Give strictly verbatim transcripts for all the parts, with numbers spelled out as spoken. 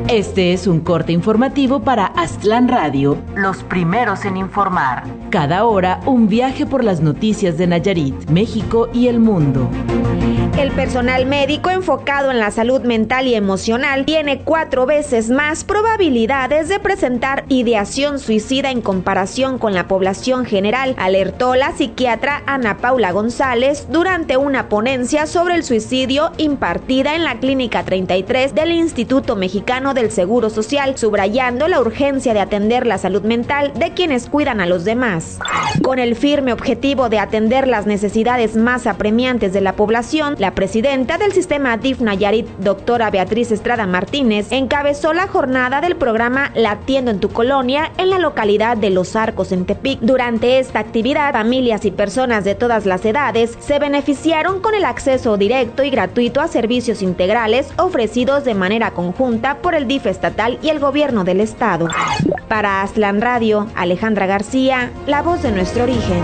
Este es un corte informativo para Aztlán Radio, los primeros en informar. Cada hora, un viaje por las noticias de Nayarit, México y el mundo. El personal médico enfocado en la salud mental y emocional tiene cuatro veces más probabilidades de presentar ideación suicida en comparación con la población general, alertó la psiquiatra Ana Paula González durante una ponencia sobre el suicidio impartida en la Clínica treinta y tres del Instituto Mexicano del Seguro Social, subrayando la urgencia de atender la salud mental de quienes cuidan a los demás. Con el firme objetivo de atender las necesidades más apremiantes de la población, la presidenta del sistema D I F Nayarit, doctora Beatriz Estrada Martínez, encabezó la jornada del programa Latiendo en tu Colonia en la localidad de Los Arcos, en Tepic. Durante esta actividad, familias y personas de todas las edades se beneficiaron con el acceso directo y gratuito a servicios integrales ofrecidos de manera conjunta por el D I F estatal y el gobierno del estado. Para Aztlán Radio, Alejandra García, la voz de nuestro origen.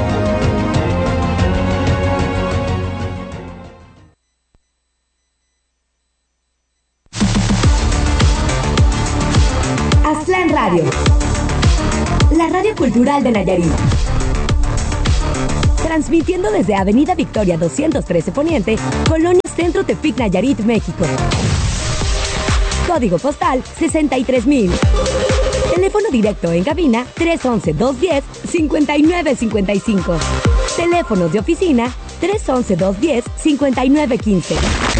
Aztlán Radio, la radio cultural de Nayarit. Transmitiendo desde Avenida Victoria doscientos trece Poniente, Colonia Centro, Tepic, Nayarit, México. Código postal sesenta y tres mil. Teléfono directo en cabina tres once, dos diez, cincuenta y nueve cincuenta y cinco. Teléfonos de oficina tres once, dos diez, cincuenta y nueve quince.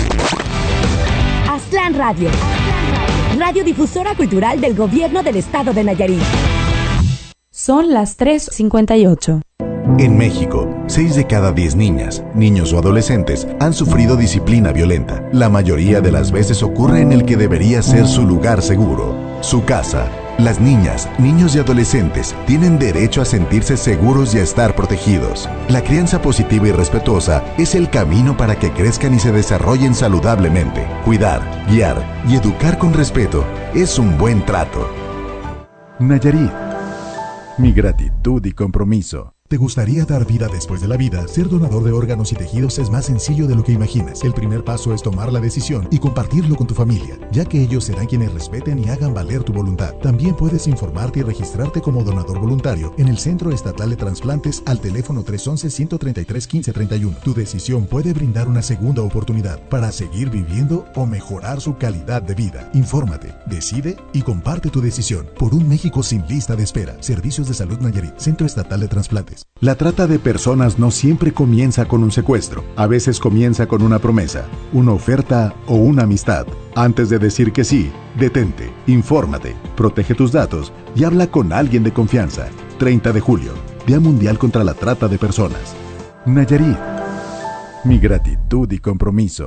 Aztlán Radio, radiodifusora cultural del gobierno del estado de Nayarit. Son las tres cincuenta y ocho. En México, seis de cada diez niñas, niños o adolescentes han sufrido disciplina violenta. La mayoría de las veces ocurre en el que debería ser su lugar seguro, su casa. Las niñas, niños y adolescentes tienen derecho a sentirse seguros y a estar protegidos. La crianza positiva y respetuosa es el camino para que crezcan y se desarrollen saludablemente. Cuidar, guiar y educar con respeto es un buen trato. Nayarit. Mi gratitud y compromiso. ¿Te gustaría dar vida después de la vida? Ser donador de órganos y tejidos es más sencillo de lo que imaginas. El primer paso es tomar la decisión y compartirlo con tu familia, ya que ellos serán quienes respeten y hagan valer tu voluntad. También puedes informarte y registrarte como donador voluntario en el Centro Estatal de Trasplantes al teléfono tres once, ciento treinta y tres, quince treinta y uno. Tu decisión puede brindar una segunda oportunidad para seguir viviendo o mejorar su calidad de vida. Infórmate, decide y comparte tu decisión por un México sin lista de espera. Servicios de Salud Nayarit, Centro Estatal de Trasplantes. La trata de personas no siempre comienza con un secuestro. A veces comienza con una promesa, una oferta o una amistad. Antes de decir que sí, detente, infórmate, protege tus datos y habla con alguien de confianza. treinta de julio, Día Mundial contra la Trata de Personas. Nayarit. Mi gratitud y compromiso.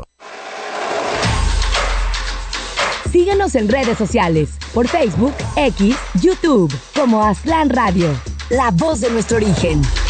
Síguenos en redes sociales, por Facebook, X, YouTube, como Aztlán Radio, la voz de nuestro origen.